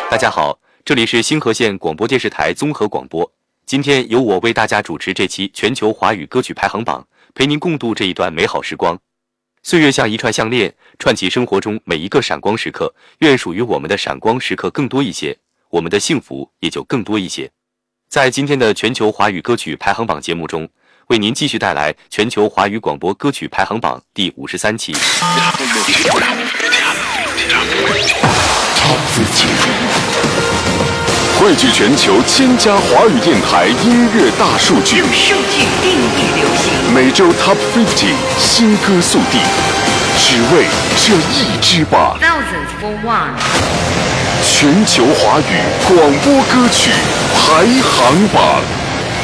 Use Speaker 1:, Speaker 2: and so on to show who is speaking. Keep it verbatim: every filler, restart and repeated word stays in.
Speaker 1: 大家好，这里是星河县广播电视台综合广播。今天由我为大家主持这期全球华语歌曲排行榜，陪您共度这一段美好时光。岁月像一串项链，串起生活中每一个闪光时刻。愿属于我们的闪光时刻更多一些，我们的幸福也就更多一些。在今天的全球华语歌曲排行榜节目中，为您继续带来全球华语广播歌曲排行榜第五十三期。
Speaker 2: 汇聚全球千家华语电台音乐大数据，
Speaker 3: 用数据定义流行。
Speaker 2: 每周 Top 五十新歌速递，只为这一支榜。
Speaker 3: Thousands for one。
Speaker 2: 全球华语广播歌曲排行榜。